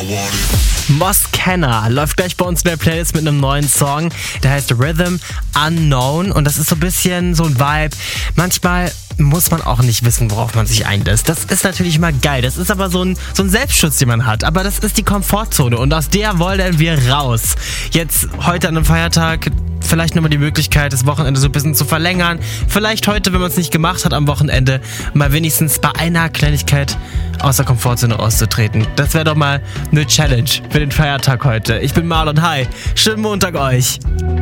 Moskenna läuft gleich bei uns in der Playlist mit einem neuen Song. Der heißt Rhythm Unknown und das ist so ein bisschen so ein Vibe. Manchmal muss man auch nicht wissen, worauf man sich einlässt. Das ist natürlich immer geil. Das ist aber so ein Selbstschutz, den man hat. Aber das ist die Komfortzone und aus der wollen wir raus. Jetzt heute an einem Feiertag vielleicht nochmal die Möglichkeit, das Wochenende so ein bisschen zu verlängern. Vielleicht heute, wenn man es nicht gemacht hat am Wochenende, mal wenigstens bei einer Kleinigkeit aus der Komfortzone auszutreten. Das wäre doch mal eine Challenge für den Feiertag heute. Ich bin Marlon, hi. Schönen Montag euch.